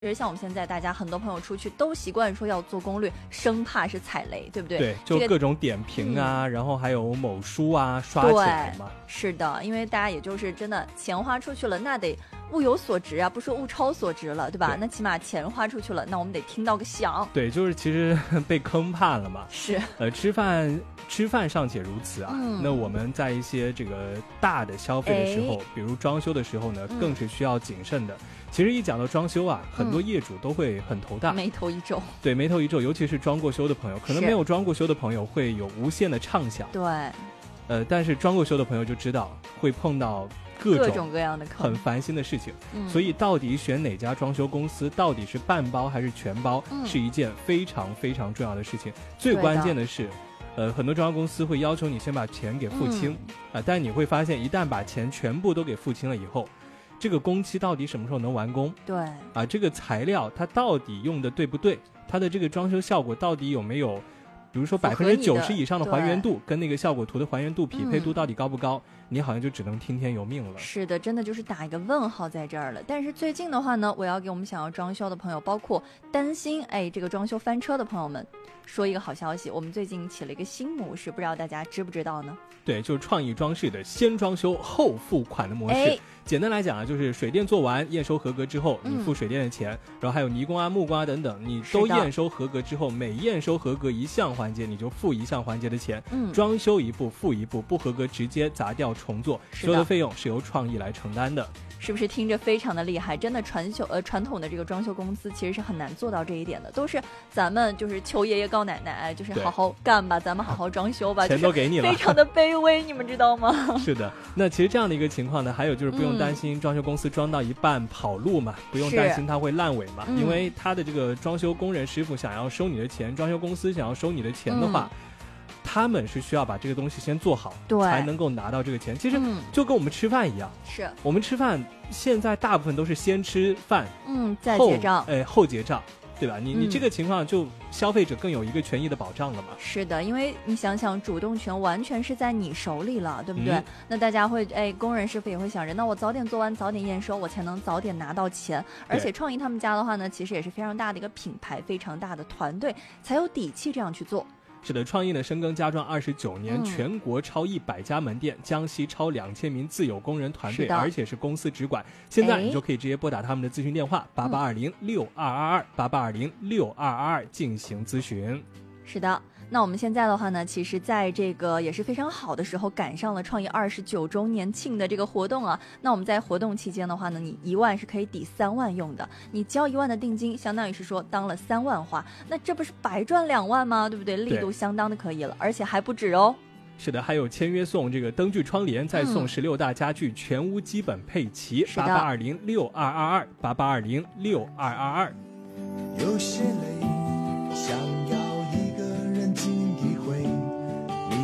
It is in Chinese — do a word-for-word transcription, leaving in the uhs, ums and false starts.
其实像我们现在大家很多朋友出去都习惯说要做攻略，生怕是踩雷，对不对？ 对，就各种点评啊、嗯、然后还有某书啊刷起来嘛。 是的，因为大家也就是真的钱花出去了，那得物有所值啊，不说物超所值了，对吧？对，那起码钱花出去了，那我们得听到个响。 对，就是其实被坑怕了嘛。 是， 呃，吃饭吃饭尚且如此啊、嗯，那我们在一些这个大的消费的时候，比如装修的时候呢，嗯、更是需要谨慎的。其实一讲到装修啊，很多业主都会很头大， 嗯、眉头一皱。 对，眉头一皱，尤其是装过修的朋友，可能没有装过修的朋友会有无限的畅想。 对， 呃，但是装过修的朋友就知道会碰到各种各种各样的坑， 很烦心的事情。 嗯、 所以到底选哪家装修公司，到底是半包还是全包，嗯、是一件非常非常重要的事情。最关键的是。呃，很多装修公司会要求你先把钱给付清，啊、嗯呃，但你会发现，一旦把钱全部都给付清了以后，这个工期到底什么时候能完工？ 对， 啊、呃，这个材料它到底用的对不对？它的这个装修效果到底有没有，比如说百分之九十以上的还原度，跟那个效果图的还原度匹配度到底高不高？嗯、你好像就只能听天由命了。 是的，真的就是打一个问号在这儿了。但是最近的话呢，我要给我们想要装修的朋友，包括担心哎这个装修翻车的朋友们，说一个好消息，我们最近起了一个新模式，不知道大家知不知道呢？ 对，就是创意装饰的先装修后付款的模式。 哎、 简单来讲啊，就是水电做完验收合格之后，你付水电的钱，嗯、然后还有泥工啊、木工啊等等，你都验收合格之后，每验收合格一项环节，你就付一项环节的钱。 嗯， 装修一步付一步，不合格直接砸掉重做，所有的费用是由创意来承担的。 是不是听着非常的厉害？真的传修呃传统的这个装修公司其实是很难做到这一点的，都是咱们就是求爷爷告奶奶，就是好好干吧，咱们好好装修吧， 钱都给你了， 非常的卑微，你们知道吗？ 是的，那其实这样的一个情况呢，还有就是不用担心装修公司装到一半跑路嘛，嗯、不用担心它会烂尾嘛，因为他的这个装修工人师傅想要收你的钱，装修公司想要收你的钱的话。嗯，他们是需要把这个东西先做好， 对， 才能够拿到这个钱。其实就跟我们吃饭一样， 是、嗯、 我们吃饭现在大部分都是先吃饭， 嗯，再结账， 哎，后结账，对吧？你你这个情况就消费者更有一个权益的保障了嘛？ 是的，因为你想想，主动权完全是在你手里了，对不对？嗯、那大家会，哎，工人师傅也会想着，那我早点做完，早点验收，我才能早点拿到钱。而且创意他们家的话呢，其实也是非常大的一个品牌，非常大的团队，才有底气这样去做。 是的，创意呢深耕家装二十九年、 嗯， 全国超一百家门店，江西超两千名自有工人团队，而且是公司直管。现在你就可以直接拨打他们的咨询电话八八二零六二二二八八二零六二二二进行咨询。 是的，那我们现在的话呢，其实在这个也是非常好的时候赶上了创意二十九周年庆的这个活动啊。那我们在活动期间的话呢，你一万是可以抵三万用的，你交一万的定金，相当于是说当了三万花，那这不是白赚两万吗？对不对？力度相当的可以了，而且还不止哦。 是的，还有签约送这个灯具窗帘，再送十六大家具全屋基本配齐，八八二零六二二二八八二零六二二二。